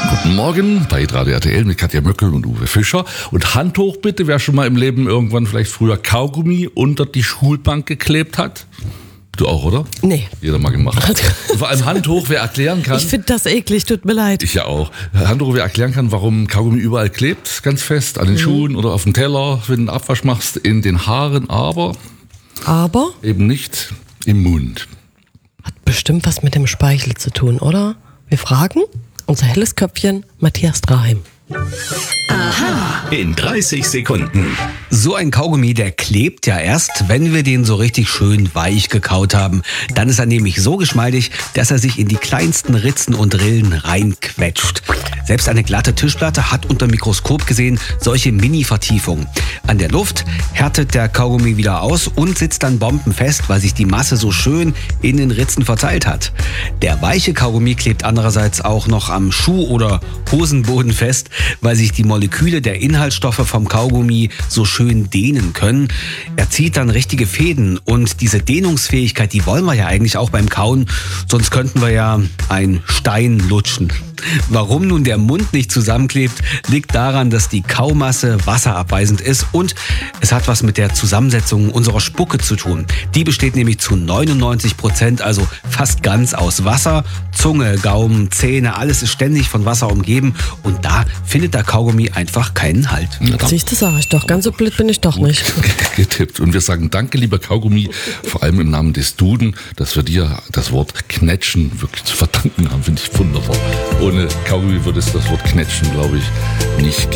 Guten Morgen bei Radio RTL mit Katja Möckel und Uwe Fischer. Und Hand hoch bitte, wer schon mal im Leben irgendwann vielleicht früher Kaugummi unter die Schulbank geklebt hat. Du auch, oder? Nee. Jeder mal gemacht. Und vor allem Hand hoch, wer erklären kann. Ich finde das eklig, tut mir leid. Ich ja auch. Hand hoch, wer erklären kann, warum Kaugummi überall klebt, ganz fest, an den Schuhen oder auf dem Teller, wenn du einen Abwasch machst, in den Haaren, aber eben nicht im Mund. Hat bestimmt was mit dem Speichel zu tun, oder? Wir fragen unser helles Köpfchen Matthias Draheim. In 30 Sekunden. So ein Kaugummi, der klebt ja erst, wenn wir den so richtig schön weich gekaut haben. Dann ist er nämlich so geschmeidig, dass er sich in die kleinsten Ritzen und Rillen reinquetscht. Selbst eine glatte Tischplatte hat unter Mikroskop gesehen solche Mini-Vertiefungen. An der Luft härtet der Kaugummi wieder aus und sitzt dann bombenfest, weil sich die Masse so schön in den Ritzen verteilt hat. Der weiche Kaugummi klebt andererseits auch noch am Schuh- oder Hosenboden fest, weil sich die Moleküle der Inhaltsstoffe vom Kaugummi so schön dehnen können. Er zieht dann richtige Fäden und diese Dehnungsfähigkeit, die wollen wir ja eigentlich auch beim Kauen, sonst könnten wir ja einen Stein lutschen. Warum nun der Mund nicht zusammenklebt, liegt daran, dass die Kaumasse wasserabweisend ist und es hat was mit der Zusammensetzung unserer Spucke zu tun. Die besteht nämlich zu 99%, also fast ganz aus Wasser. Zunge, Gaumen, Zähne, alles ist ständig von Wasser umgeben und da findet der Kaugummi einfach keinen Halt. Siehst du, sag ich doch. Ganz so blöd bin ich doch nicht. Getippt. Und wir sagen danke, lieber Kaugummi, vor allem im Namen des Duden, dass wir dir das Wort Knetschen wirklich zu verdanken haben, finde ich wunderbar. Ohne Kaugummi würde es das Wort Knetschen, glaube ich, nicht geben.